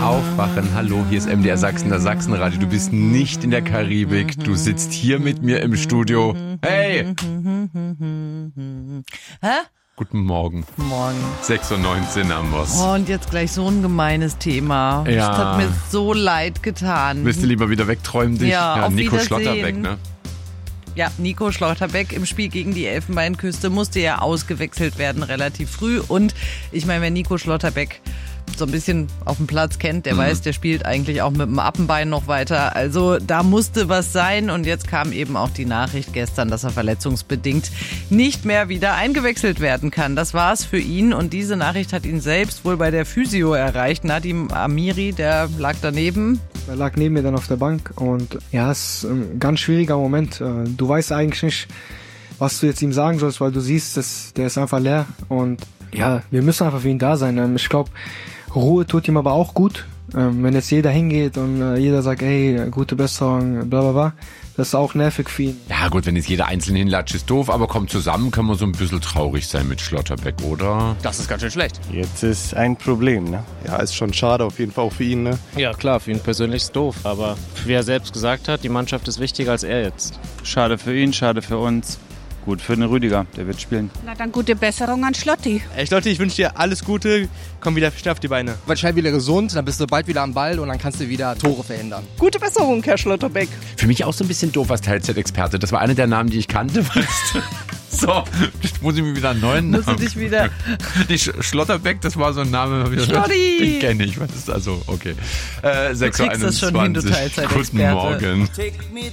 Aufwachen. Hallo, hier ist MDR Sachsen, das Sachsenradio. Du bist nicht in der Karibik. Du sitzt hier mit mir im Studio. Hey! Hä? Guten Morgen. Morgen. 6:19 Uhr haben wir's. Oh, und jetzt gleich so ein gemeines Thema. Ja. Das hat mir so leid getan. Willst du lieber wieder wegträumen dich? Ja, auf Nico Wiedersehen. Schlotterbeck, ne? Ja, Nico Schlotterbeck im Spiel gegen die Elfenbeinküste musste ja ausgewechselt werden, relativ früh. Und ich meine, wer Nico Schlotterbeck so ein bisschen auf dem Platz kennt, der weiß, der spielt eigentlich auch mit dem Appenbein noch weiter. Also da musste was sein. Und jetzt kam eben auch die Nachricht gestern, dass er verletzungsbedingt nicht mehr wieder eingewechselt werden kann. Das war's für ihn. Und diese Nachricht hat ihn selbst wohl bei der Physio erreicht. Nadim Amiri, der lag daneben. Er lag neben mir dann auf der Bank und ja, es ist ein ganz schwieriger Moment. Du weißt eigentlich nicht, was du jetzt ihm sagen sollst, weil du siehst, der ist einfach leer und ja, wir müssen einfach für ihn da sein. Ich glaube, Ruhe tut ihm aber auch gut. Wenn jetzt jeder hingeht und jeder sagt, ey, gute Besserung, bla bla bla, das ist auch nervig für ihn. Ja gut, wenn jetzt jeder einzeln hinlatscht, ist doof, aber kommt zusammen, kann man so ein bisschen traurig sein mit Schlotterbeck, oder? Das ist ganz schön schlecht. Jetzt ist ein Problem, ne? Ja, ist schon schade auf jeden Fall auch für ihn, ne? Ja klar, für ihn persönlich ist doof, aber wie er selbst gesagt hat, die Mannschaft ist wichtiger als er jetzt. Schade für ihn, schade für uns. Gut für den Rüdiger, der wird spielen. Na dann gute Besserung an Schlotti. Ey Schlotti, ich wünsche dir alles Gute, komm wieder schnell auf die Beine. Werd schnell wieder gesund, dann bist du bald wieder am Ball und dann kannst du wieder Tore verhindern. Gute Besserung, Herr Schlotterbeck. Für mich auch so ein bisschen doof als Teilzeitexperte. Das war einer der Namen, die ich kannte. Weißt du? So, jetzt muss ich mir wieder einen neuen Namen. Musst du dich wieder... Die Schlotterbeck, das war so ein Name. Schlotti! Den kenne ich. Was ist also, okay. 6:21 kriegst das schon hin, du Teilzeitexperte. Guten Morgen. Take me